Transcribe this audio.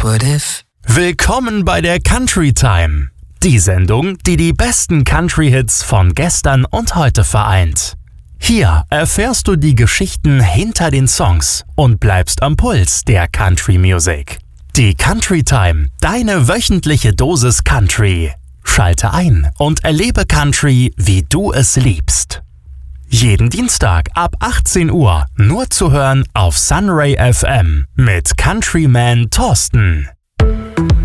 what if? Willkommen bei der Country Time. Die Sendung, die die besten Country-Hits von gestern und heute vereint. Hier erfährst du die Geschichten hinter den Songs und bleibst am Puls der Country Music. Die Country Time, deine wöchentliche Dosis Country. Schalte ein und erlebe Country, wie du es liebst. Jeden Dienstag ab 18 Uhr nur zu hören auf Sunray FM mit Countryman Thorsten.